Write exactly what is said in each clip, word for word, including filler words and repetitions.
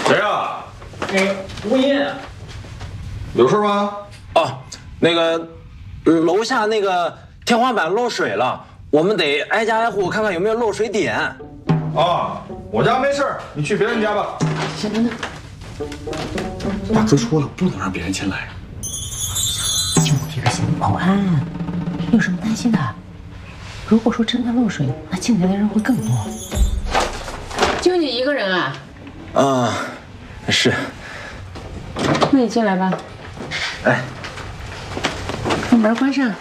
谁呀？ 那个物业， 有事吗？ 哦，那个楼下那个天花板漏水了，我们得挨家挨户看看有没有漏水点。 啊，我家没事，你去别人家吧。 先等等， 大哥说了，不能让别人进来。 就一个新保安，有什么担心的？如果说真的漏水，那进来的人会更多。就你一个人啊？ 啊，是。 那你进来吧。 哎， 把门关上。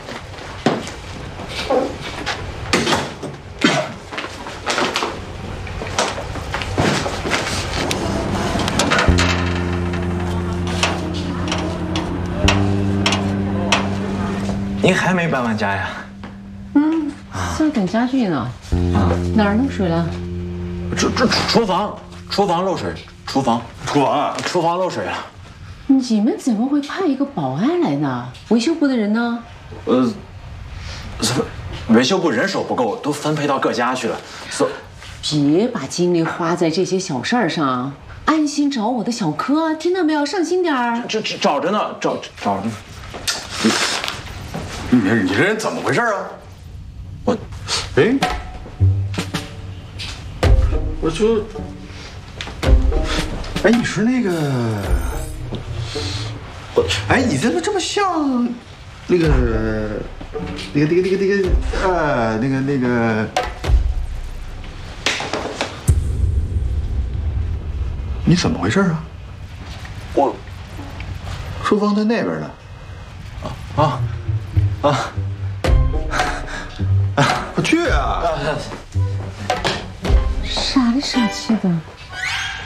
您还没搬完家呀？ 嗯，在等家具呢。啊，哪儿漏水了？ 厨厨厨房，厨房漏水，厨房， 厨房啊， 厨房漏水了。 你们怎么会派一个保安来呢？维修部的人呢？ 呃，维修部人手不够，都分配到各家去了。所别把精力花在这些小事儿上，安心找我的小柯，听到没有？上心点儿。 这这找着呢，找找着呢。 你你这人怎么回事啊？ 我， 哎，我就，哎，你说那个，我，哎，你怎么这么像那个，那个那个那个那个呃，那个那个，你怎么回事啊？ 我， 书房在那边呢。 啊。啊！ 我去啊！ 傻里傻气的。